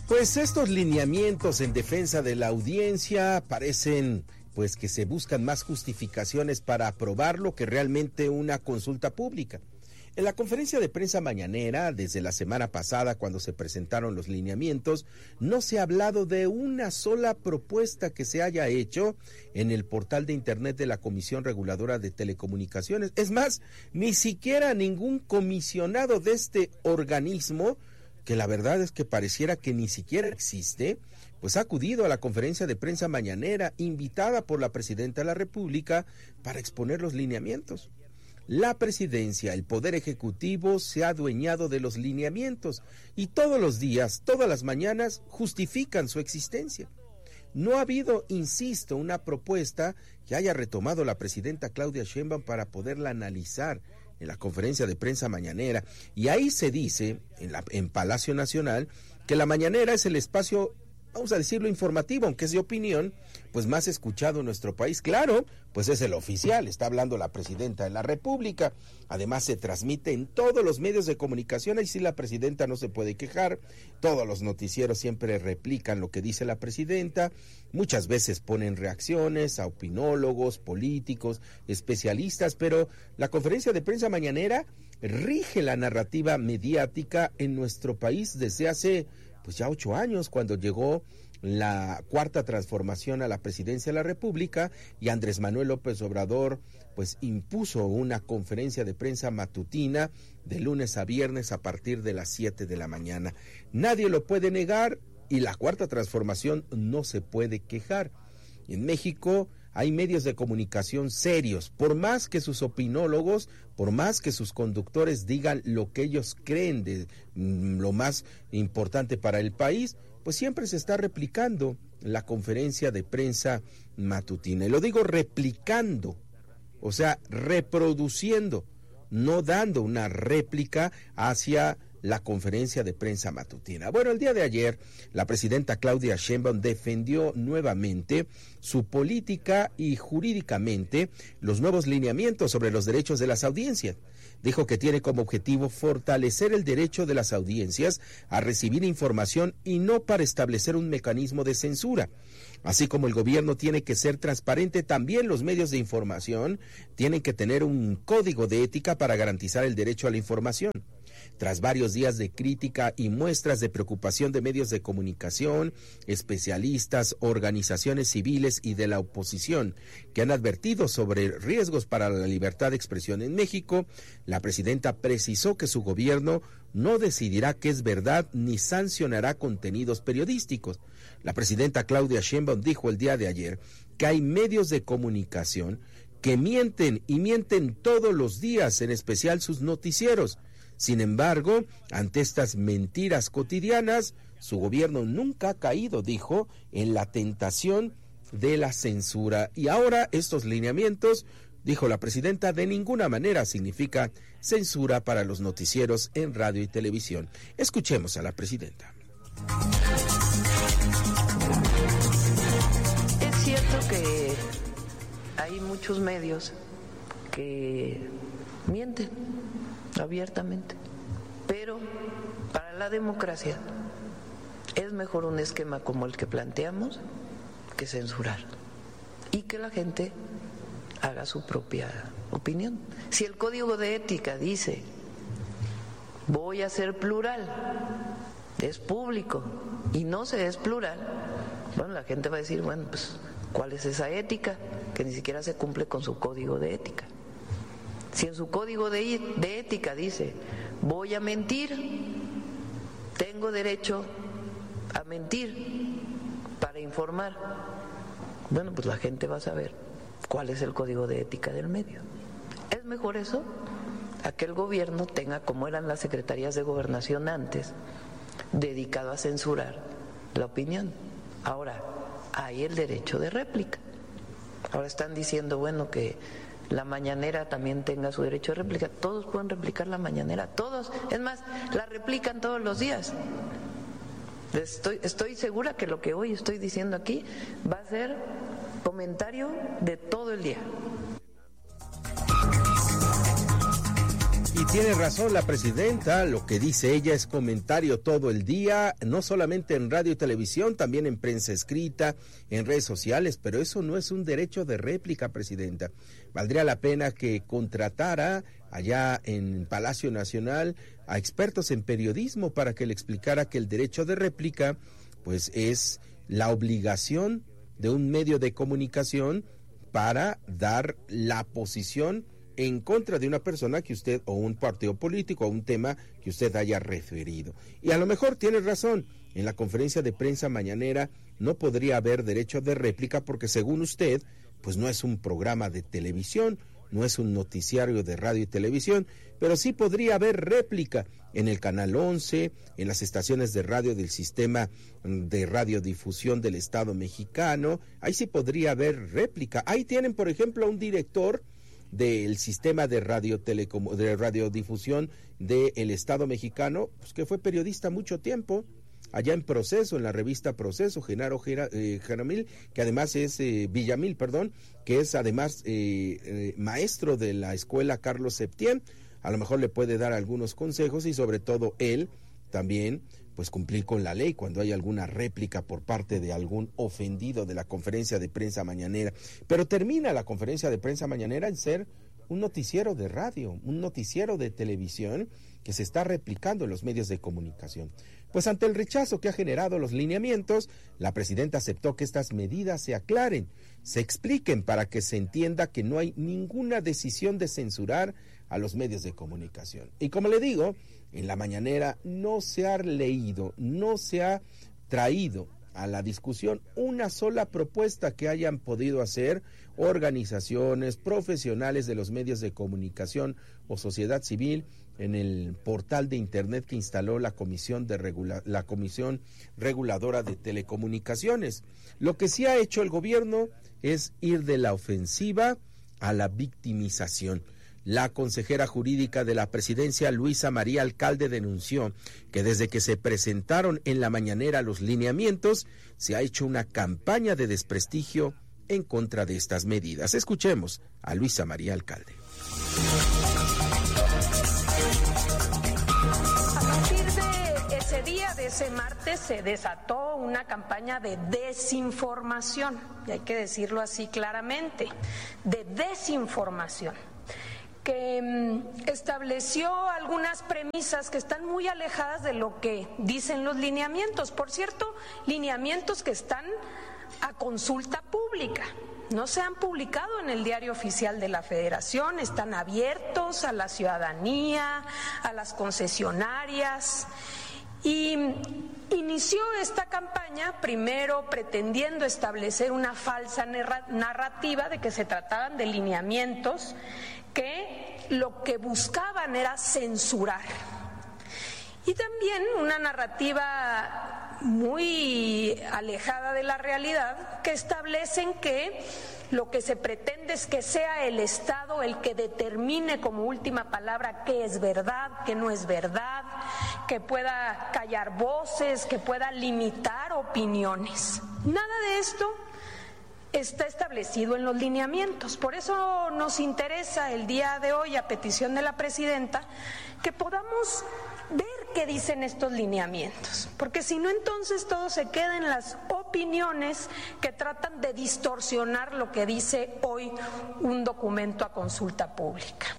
Pues estos lineamientos en defensa de la audiencia parecen pues que se buscan más justificaciones para aprobarlo que realmente una consulta pública. En la conferencia de prensa mañanera, desde la semana pasada, cuando se presentaron los lineamientos, no se ha hablado de una sola propuesta que se haya hecho en el portal de internet de la Comisión Reguladora de Telecomunicaciones. Es más, ni siquiera ningún comisionado de este organismo, que la verdad es que pareciera que ni siquiera existe, pues ha acudido a la conferencia de prensa mañanera invitada por la Presidenta de la República para exponer los lineamientos. La presidencia, el Poder Ejecutivo, se ha adueñado de los lineamientos y todos los días, todas las mañanas, justifican su existencia. No ha habido, insisto, una propuesta que haya retomado la presidenta Claudia Sheinbaum para poderla analizar en la conferencia de prensa mañanera. Y ahí se dice, en Palacio Nacional, que la mañanera es el espacio, vamos a decirlo, informativo, aunque es de opinión, pues más escuchado en nuestro país. Claro, pues es el oficial, está hablando la presidenta de la República. Además se transmite en todos los medios de comunicación, ahí sí la presidenta no se puede quejar. Todos los noticieros siempre replican lo que dice la presidenta. Muchas veces ponen reacciones a opinólogos, políticos, especialistas, pero la conferencia de prensa mañanera rige la narrativa mediática en nuestro país desde hace pues ya 8 años, cuando llegó la cuarta transformación a la presidencia de la República y Andrés Manuel López Obrador pues impuso una conferencia de prensa matutina de lunes a viernes a partir de las 7 de la mañana. Nadie lo puede negar y la cuarta transformación no se puede quejar. En México hay medios de comunicación serios, por más que sus opinólogos, por más que sus conductores digan lo que ellos creen de lo más importante para el país, pues siempre se está replicando la conferencia de prensa matutina. Y lo digo replicando, o sea, reproduciendo, no dando una réplica hacia la conferencia de prensa matutina. Bueno, el día de ayer, la presidenta Claudia Sheinbaum defendió nuevamente su política y jurídicamente los nuevos lineamientos sobre los derechos de las audiencias. Dijo que tiene como objetivo fortalecer el derecho de las audiencias a recibir información y no para establecer un mecanismo de censura. Así como el gobierno tiene que ser transparente, también los medios de información tienen que tener un código de ética para garantizar el derecho a la información. Tras varios días de crítica y muestras de preocupación de medios de comunicación, especialistas, organizaciones civiles y de la oposición que han advertido sobre riesgos para la libertad de expresión en México, la presidenta precisó que su gobierno no decidirá qué es verdad ni sancionará contenidos periodísticos. La presidenta Claudia Sheinbaum dijo el día de ayer que hay medios de comunicación que mienten y mienten todos los días, en especial sus noticieros. Sin embargo, ante estas mentiras cotidianas, su gobierno nunca ha caído, dijo, en la tentación de la censura. Y ahora estos lineamientos, dijo la presidenta, de ninguna manera significa censura para los noticieros en radio y televisión. Escuchemos a la presidenta. Es cierto que hay muchos medios que mienten abiertamente, pero para la democracia es mejor un esquema como el que planteamos que censurar y que la gente haga su propia opinión. Si el código de ética dice voy a ser plural, es público y no se es plural, bueno, la gente va a decir, bueno, pues ¿cuál es esa ética? Que ni siquiera se cumple con su código de ética. Si en su código de ética dice, voy a mentir, tengo derecho a mentir para informar, bueno, pues la gente va a saber cuál es el código de ética del medio. ¿Es mejor eso? A que el gobierno tenga, como eran las secretarías de gobernación antes, dedicado a censurar la opinión. Ahora, hay el derecho de réplica. Ahora están diciendo, bueno, que la mañanera también tenga su derecho de réplica. Todos pueden replicar la mañanera, todos. Es más, la replican todos los días. Estoy segura que lo que hoy estoy diciendo aquí va a ser comentario de todo el día. Y tiene razón la presidenta, lo que dice ella es comentario todo el día, no solamente en radio y televisión, también en prensa escrita, en redes sociales, pero eso no es un derecho de réplica, presidenta. Valdría la pena que contratara allá en Palacio Nacional a expertos en periodismo para que le explicara que el derecho de réplica pues es la obligación de un medio de comunicación para dar la posición en contra de una persona que usted, o un partido político, o un tema que usted haya referido. Y a lo mejor tiene razón, en la conferencia de prensa mañanera no podría haber derecho de réplica porque según usted, pues no es un programa de televisión, no es un noticiario de radio y televisión, pero sí podría haber réplica en el Canal 11, en las estaciones de radio del sistema de radiodifusión del Estado mexicano, ahí sí podría haber réplica. Ahí tienen, por ejemplo, a un director del sistema de radiodifusión del Estado mexicano, pues que fue periodista mucho tiempo, allá en Proceso, en la revista Proceso, Genaro Villamil, que además es Villamil, perdón, que es además maestro de la escuela Carlos Septién. A lo mejor le puede dar algunos consejos y sobre todo él también pues cumplir con la ley cuando hay alguna réplica por parte de algún ofendido de la conferencia de prensa mañanera. Pero termina la conferencia de prensa mañanera en ser un noticiero de radio, un noticiero de televisión que se está replicando en los medios de comunicación. Pues ante el rechazo que ha generado los lineamientos, la presidenta aceptó que estas medidas se aclaren, se expliquen para que se entienda que no hay ninguna decisión de censurar a los medios de comunicación. Y como le digo, en la mañanera no se ha leído, no se ha traído a la discusión una sola propuesta que hayan podido hacer organizaciones, profesionales de los medios de comunicación o sociedad civil en el portal de internet que instaló la Comisión Reguladora de Telecomunicaciones. Lo que sí ha hecho el gobierno es ir de la ofensiva a la victimización. La consejera jurídica de la presidencia, Luisa María Alcalde, denunció que desde que se presentaron en la mañanera los lineamientos, se ha hecho una campaña de desprestigio en contra de estas medidas. Escuchemos a Luisa María Alcalde. De ese martes se desató una campaña de desinformación, y hay que decirlo así claramente, de desinformación, que estableció algunas premisas que están muy alejadas de lo que dicen los lineamientos. Por cierto, lineamientos que están a consulta pública. No se han publicado en el Diario Oficial de la Federación, están abiertos a la ciudadanía, a las concesionarias. Y inició esta campaña primero pretendiendo establecer una falsa narrativa de que se trataban de lineamientos que lo que buscaban era censurar. Y también una narrativa muy alejada de la realidad que establecen que lo que se pretende es que sea el Estado el que determine como última palabra qué es verdad, qué no es verdad, que pueda callar voces, que pueda limitar opiniones. Nada de esto está establecido en los lineamientos. Por eso nos interesa el día de hoy, a petición de la presidenta, que podamos ver qué dicen estos lineamientos, porque si no, entonces todo se queda en las opiniones que tratan de distorsionar lo que dice hoy un documento a consulta pública.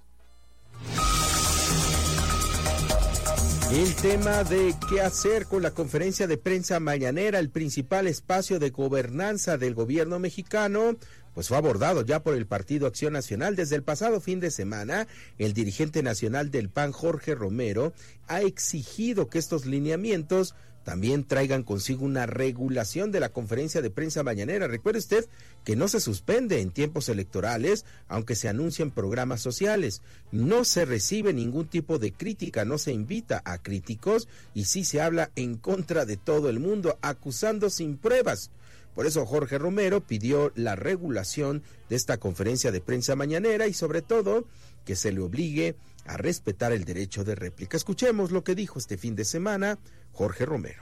El tema de qué hacer con la conferencia de prensa mañanera, el principal espacio de gobernanza del gobierno mexicano, pues fue abordado ya por el Partido Acción Nacional. Desde el pasado fin de semana, el dirigente nacional del PAN, Jorge Romero, ha exigido que estos lineamientos también traigan consigo una regulación de la conferencia de prensa mañanera. Recuerde usted que no se suspende en tiempos electorales, aunque se anuncien programas sociales. No se recibe ningún tipo de crítica, no se invita a críticos y sí se habla en contra de todo el mundo, acusando sin pruebas. Por eso Jorge Romero pidió la regulación de esta conferencia de prensa mañanera y sobre todo que se le obligue a respetar el derecho de réplica. Escuchemos lo que dijo este fin de semana Jorge Romero.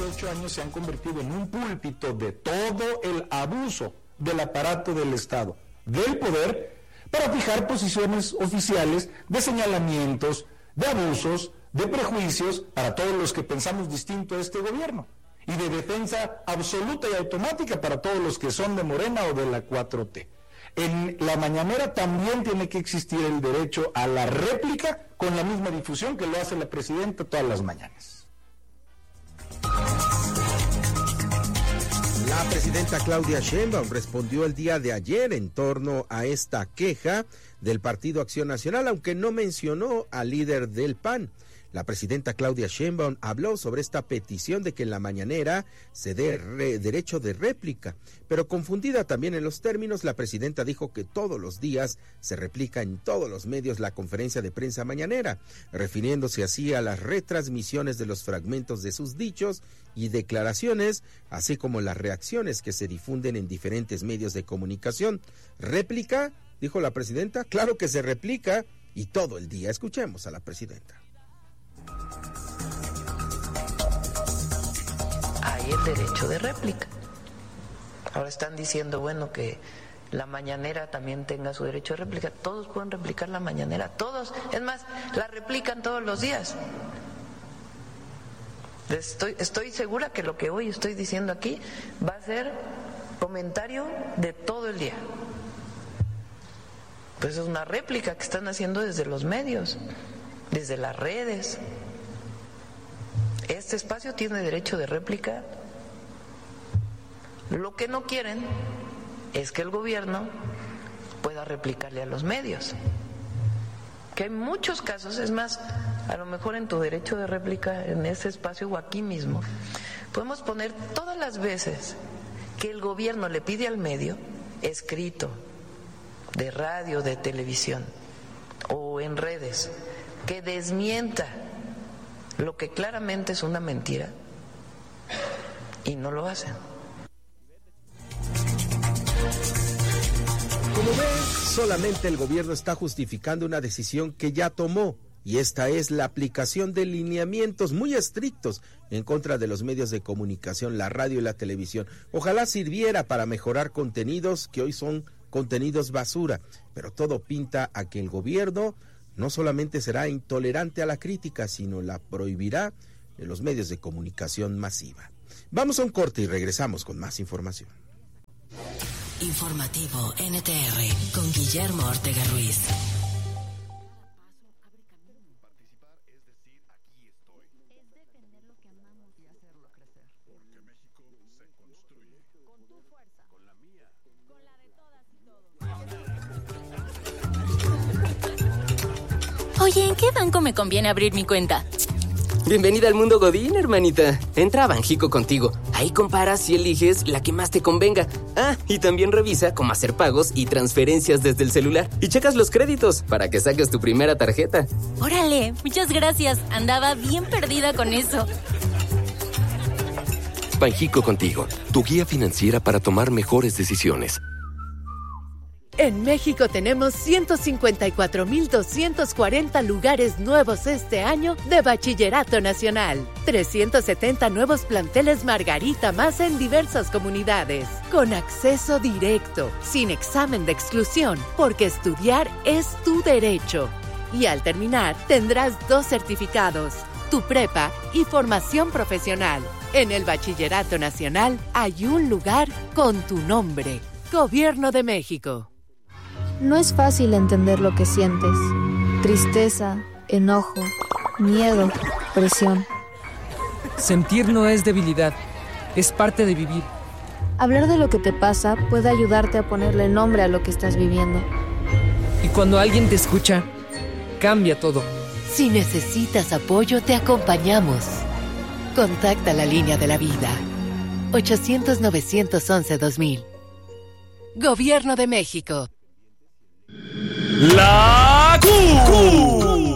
hace 8 años se han convertido en un púlpito de todo el abuso del aparato del Estado, del poder, para fijar posiciones oficiales de señalamientos, de abusos, de prejuicios para todos los que pensamos distinto a este gobierno, y de defensa absoluta y automática para todos los que son de Morena o de la 4T. En la mañanera también tiene que existir el derecho a la réplica con la misma difusión que lo hace la presidenta todas las mañanas. La presidenta Claudia Sheinbaum respondió el día de ayer en torno a esta queja del Partido Acción Nacional, aunque no mencionó al líder del PAN. La presidenta Claudia Sheinbaum habló sobre esta petición de que en la mañanera se dé derecho de réplica, pero confundida también en los términos, la presidenta dijo que todos los días se replica en todos los medios la conferencia de prensa mañanera, refiriéndose así a las retransmisiones de los fragmentos de sus dichos y declaraciones, así como las reacciones que se difunden en diferentes medios de comunicación. ¿Réplica?, dijo la presidenta. Claro que se replica, y todo el día. Escuchemos a la presidenta. Hay el derecho de réplica. Ahora están diciendo, bueno, que la mañanera también tenga su derecho de réplica. Todos pueden replicar la mañanera, todos. Es más, la replican todos los días. Estoy segura que lo que hoy estoy diciendo aquí va a ser comentario de todo el día. Pues es una réplica que están haciendo desde los medios, desde las redes. Este espacio tiene derecho de réplica. Lo que no quieren es que el gobierno pueda replicarle a los medios. Que hay muchos casos, es más, a lo mejor en tu derecho de réplica, en ese espacio o aquí mismo, podemos poner todas las veces que el gobierno le pide al medio, escrito, de radio, de televisión o en redes, que desmienta lo que claramente es una mentira, y no lo hacen. Como ven, solamente el gobierno está justificando una decisión que ya tomó, y esta es la aplicación de lineamientos muy estrictos en contra de los medios de comunicación, la radio y la televisión. Ojalá sirviera para mejorar contenidos que hoy son contenidos basura, pero todo pinta a que el gobierno no solamente será intolerante a la crítica, sino la prohibirá en los medios de comunicación masiva. Vamos a un corte y regresamos con más información. Informativo NTR con Guillermo Ortega Ruiz. Oye, ¿en qué banco me conviene abrir mi cuenta? Bienvenida al mundo Godín, hermanita. Entra a Banjico Contigo. Ahí comparas y eliges la que más te convenga. Ah, y también revisa cómo hacer pagos y transferencias desde el celular. Y checas los créditos para que saques tu primera tarjeta. Órale, muchas gracias. Andaba bien perdida con eso. Banjico Contigo, tu guía financiera para tomar mejores decisiones. En México tenemos 154,240 lugares nuevos este año de Bachillerato Nacional. 370 nuevos planteles Margarita más en diversas comunidades. Con acceso directo, sin examen de exclusión, porque estudiar es tu derecho. Y al terminar, tendrás 2 certificados, tu prepa y formación profesional. En el Bachillerato Nacional hay un lugar con tu nombre. Gobierno de México. No es fácil entender lo que sientes. Tristeza, enojo, miedo, presión. Sentir no es debilidad, es parte de vivir. Hablar de lo que te pasa puede ayudarte a ponerle nombre a lo que estás viviendo. Y cuando alguien te escucha, cambia todo. Si necesitas apoyo, te acompañamos. Contacta la línea de la vida. 800-911-2000. Gobierno de México. La Q.